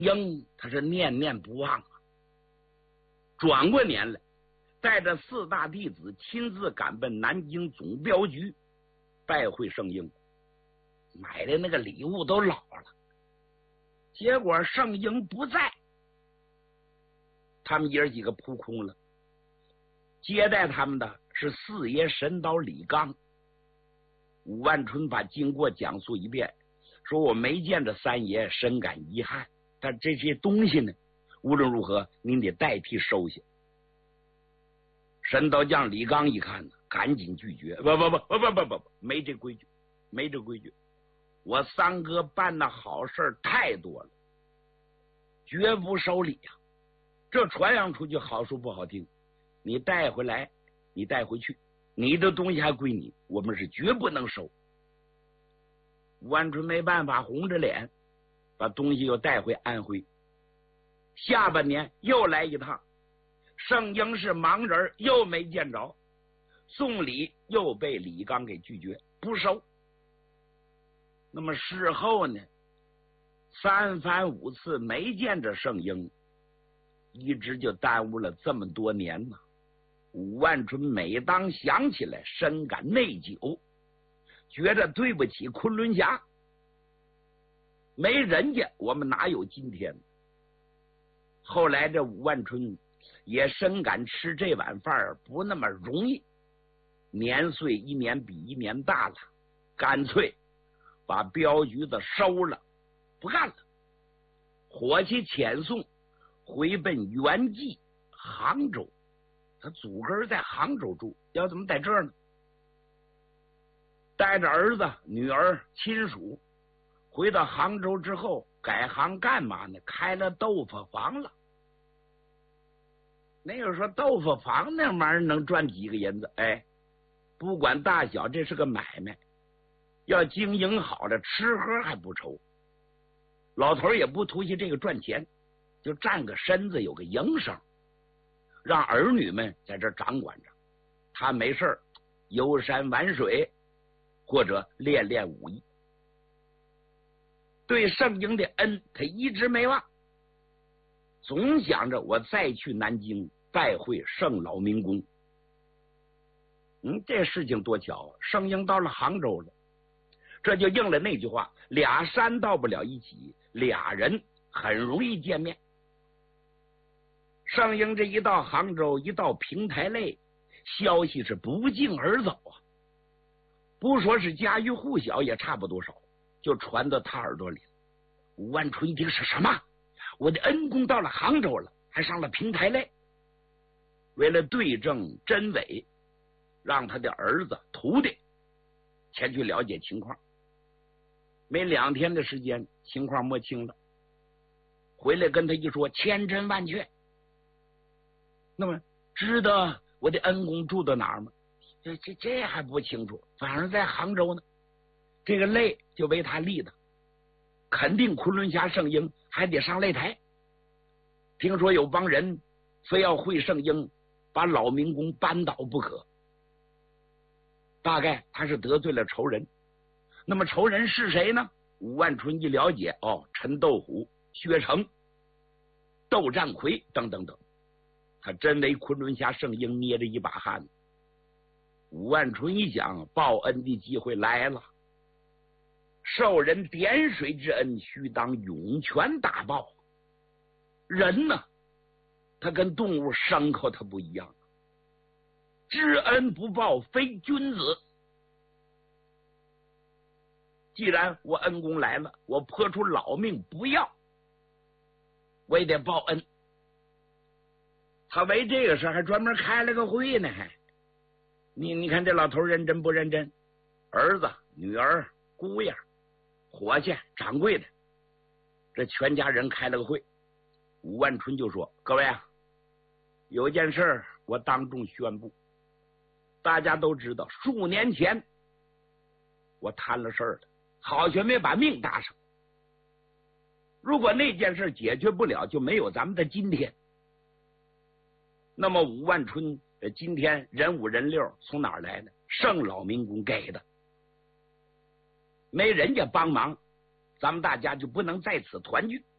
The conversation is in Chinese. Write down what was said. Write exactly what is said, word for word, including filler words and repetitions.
英他是念念不忘啊。转过年来，带着四大弟子亲自赶奔南京总镖局拜会圣婴，买的那个礼物都老了，结果圣婴不在，他们爷儿几个扑空了。接待他们的是四爷神刀李刚。武万春把经过讲述一遍，说我没见着三爷，深感遗憾，但这些东西呢，无论如何您得代替收下。神刀将李刚一看呢，赶紧拒绝，不不不不不不不，没这规矩，没这规矩。我三哥办的好事太多了，绝不收礼呀、啊。这传扬出去好说不好听，你带回来，你带回去，你的东西还归你，我们是绝不能收。武万春没办法，红着脸把东西又带回安徽。下半年又来一趟，圣婴是盲人，又没见着，送礼又被李刚给拒绝，不收。那么事后呢，三番五次没见着圣婴，一直就耽误了这么多年呢。武万春每当想起来，深感内疚，觉得对不起昆仑侠，没人家我们哪有今天。后来这武万春也深感吃这碗饭不那么容易，年岁一年比一年大了，干脆把镖局子收了，不干了，伙计遣送回奔原籍杭州。他祖根在杭州住，要怎么在这儿呢？带着儿子、女儿、亲属回到杭州之后，改行干嘛呢？开了豆腐房了。那个说豆腐房那玩意儿能赚几个银子？哎，不管大小，这是个买卖，要经营好了，吃喝还不愁。老头也不图惜这个赚钱，就占个身子，有个营生，让儿女们在这掌管着，他没事游山玩水或者练练武艺。对圣婴的恩他一直没忘，总想着我再去南京拜会圣老明公。嗯，这事情多巧，圣婴到了杭州了，这就应了那句话，俩山到不了一起，俩人很容易见面。圣婴这一到杭州，一到平台内，消息是不胫而走啊，不说是家喻户晓，也差不多少，就传到他耳朵里了。武万春一听是什么？我的恩公到了杭州了，还上了平台内。为了对证真伪，让他的儿子徒弟前去了解情况。没两天的时间，情况摸清了，回来跟他一说，千真万确。那么知道我的恩公住到哪儿吗？这这这还不清楚，反正在杭州呢。这个擂就为他立的，肯定昆仑侠圣婴还得上擂台。听说有帮人非要会圣婴把老明公扳倒不可，大概他是得罪了仇人。那么仇人是谁呢？武万春一了解，哦，陈斗虎、薛成、窦战魁等等等，他真为昆仑侠圣婴捏着一把汗。武万春一想，报恩的机会来了，受人点水之恩，须当涌泉大报。人呢，他跟动物牲口他不一样，知恩不报非君子。既然我恩公来了，我泼出老命不要，我也得报恩。他为这个事还专门开了个会呢，还你你看这老头认真不认真？儿子、女儿、姑爷、伙计、掌柜的，这全家人开了个会。武万春就说：“各位啊，有件事我当众宣布，大家都知道，数年前我摊了事儿了，好悬没把命搭上。如果那件事解决不了，就没有咱们的今天。那么武万春今天人五人六从哪儿来的？圣老明公给的，没人家帮忙，咱们大家就不能在此团聚。